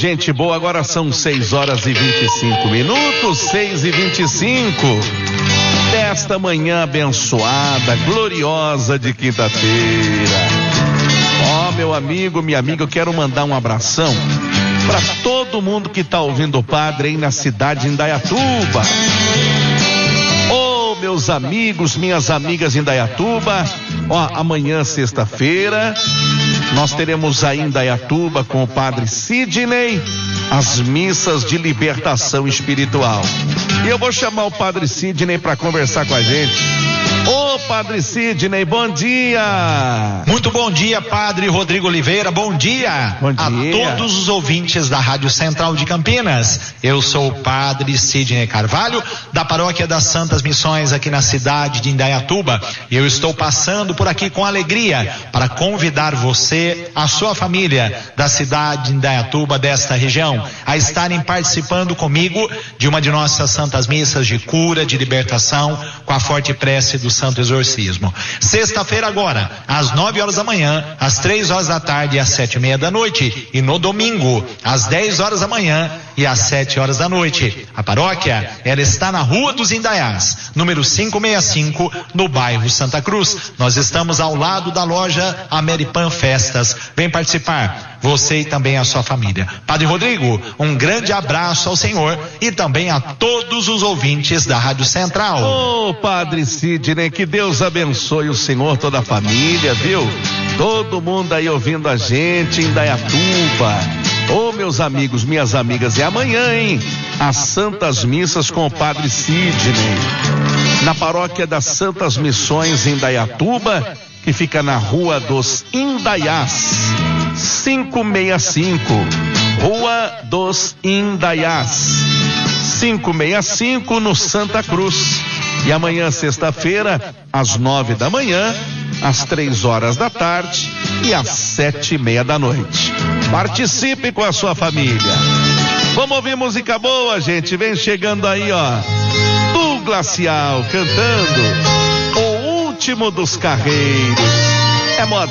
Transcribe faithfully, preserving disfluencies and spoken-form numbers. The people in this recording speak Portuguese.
Gente boa, agora são seis horas e vinte e cinco minutos, seis e vinte e cinco desta manhã abençoada, gloriosa de quinta-feira. Ó, oh, meu amigo, minha amiga, eu quero mandar um abração para todo mundo que tá ouvindo o Padre aí na cidade de Indaiatuba. Ô, oh, meus amigos, minhas amigas em Indaiatuba, ó, oh, amanhã, sexta-feira, nós teremos aí em Indaiatuba com o Padre Sidney as missas de libertação espiritual. E eu vou chamar o Padre Sidney para conversar com a gente. Ô, Padre Sidney, bom dia! Muito bom dia, Padre Rodrigo Oliveira, bom dia, bom dia a todos os ouvintes da Rádio Central de Campinas. Eu sou o Padre Sidney Carvalho, da Paróquia das Santas Missões aqui na cidade de Indaiatuba. E eu estou passando por aqui com alegria para convidar você, a sua família da cidade de Indaiatuba, desta região, a estarem participando comigo de uma de nossas santas missas de cura, de libertação, com a forte prece do Santo Exorcismo. Sexta-feira agora, às nove horas da manhã, às três horas da tarde e às sete e meia da noite. E no domingo, às dez horas da manhã e às sete horas da noite. A paróquia, ela está na Rua dos Indaiás, número quinhentos e sessenta e cinco, no bairro Santa Cruz. Nós estamos ao lado da loja Ameripan Festas. Vem participar, você e também a sua família. Padre Rodrigo, um grande abraço ao senhor e também a todos os ouvintes da Rádio Central. Ô, oh, Padre Sidney, que Deus abençoe o senhor, toda a família, viu? Todo mundo aí ouvindo a gente em Indaiatuba. Ô, oh, meus amigos, minhas amigas, é amanhã, hein? As Santas Missas com o Padre Sidney, na Paróquia das Santas Missões em Indaiatuba, que fica na Rua dos Indaiás, quinhentos e sessenta e cinco. Rua dos Indaiás, quinhentos e sessenta e cinco, no Santa Cruz. E amanhã, sexta-feira, às nove da manhã, às três horas da tarde e às sete e meia da noite. Participe com a sua família. Vamos ouvir música boa, gente. Vem chegando aí, ó, do Glacial cantando O Último dos Carreiros. É moda.